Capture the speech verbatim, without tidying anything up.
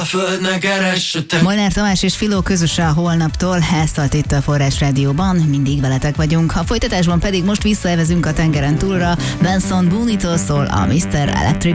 A földnek eressetek. Molnár Tamás és Filó közösen holnaptól elszalt itt a Forrás Rádióban, mindig veletek vagyunk. A folytatásban pedig most visszaevezünk a tengeren túlra, Benson Boone-tól szól a miszter Electric.